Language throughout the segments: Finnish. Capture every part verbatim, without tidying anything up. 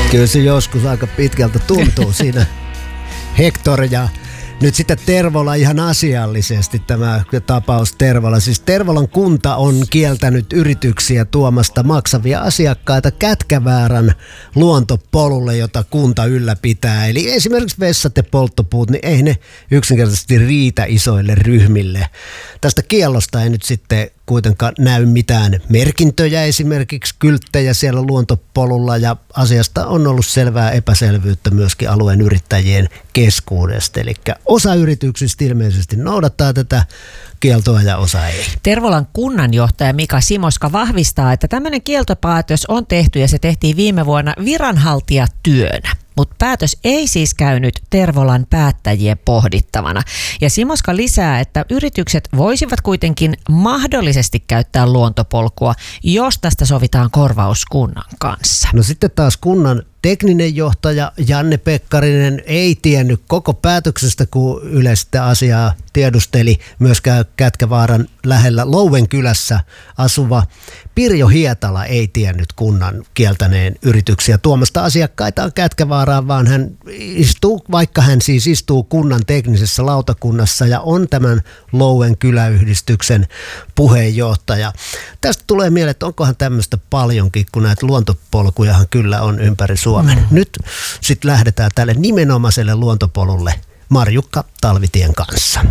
Kyllä se joskus aika pitkältä tuntuu siinä. Hector ja nyt sitten Tervola ihan asiallisesti tämä tapaus Tervola. Siis Tervolan kunta on kieltänyt yrityksiä tuomasta maksavia asiakkaita Kätkäväärän luontopolulle, jota kunta ylläpitää. Eli esimerkiksi vessat ja polttopuut, niin ei ne yksinkertaisesti riitä isoille ryhmille. Tästä kiellosta ei nyt sitten kuitenkaan näy mitään merkintöjä, esimerkiksi kylttejä siellä luontopolulla, ja asiasta on ollut selvää epäselvyyttä myöskin alueen yrittäjien keskuudesta. Eli osa yrityksistä ilmeisesti noudattaa tätä kieltoa ja osa ei. Tervolan kunnanjohtaja Mika Simoska vahvistaa, että tämmöinen kieltopäätös on tehty ja se tehtiin viime vuonna viranhaltijatyönä. Mutta päätös ei siis käynyt Tervolan päättäjien pohdittavana. Ja Simoska lisää, että yritykset voisivat kuitenkin mahdollisesti käyttää luontopolkua, jos tästä sovitaan korvaus kunnan kanssa. No sitten taas kunnan tekninen johtaja Janne Pekkarinen ei tiennyt koko päätöksestä, kun Yle sitä asiaa tiedusteli. Myöskään Kätkävaaran lähellä Louvenkylässä asuva Pirjo Hietala ei tiennyt kunnan kieltäneen yrityksiä tuomasta asiakkaitaan Kätkävaaraan, vaan hän istuu, vaikka hän siis istuu kunnan teknisessä lautakunnassa ja on tämän Louvenkyläyhdistyksen puheenjohtaja. Tästä tulee mieleen, että onkohan tämmöistä paljonkin, kun näitä luontopolkujahan kyllä on ympäri Suomen. Mm. Nyt sitten lähdetään tälle nimenomaiselle luontopolulle Marjukka Talvitien kanssa.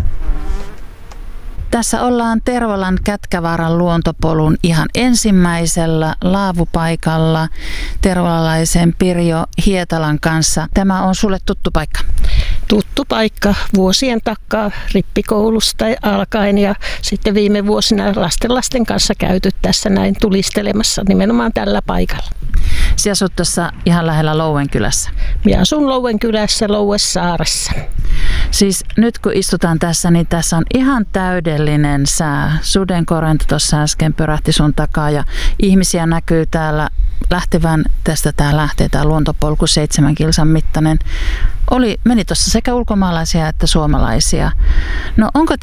Tässä ollaan Tervolan Kätkävaaran luontopolun ihan ensimmäisellä laavupaikalla tervolalaisen Pirjo Hietalan kanssa. Tämä on sulle tuttu paikka. Tuttu paikka vuosien takaa rippikoulusta alkaen ja sitten viime vuosina lasten lasten kanssa käyty tässä näin tulistelemassa nimenomaan tällä paikalla. Sinä asut tuossa ihan lähellä Louvenkylässä. Minä asun Louvenkylässä Louesaaressa. Siis nyt kun istutaan tässä, niin tässä on ihan täydellinen sää. Sudenkorento tuossa äsken pyrähti sun takaa ja ihmisiä näkyy täällä lähtevän. Tästä tää lähtee tää luontopolku seitsemän kilsan mittainen. Oli, meni tuossa sekä ulkomaalaisia että suomalaisia. No onko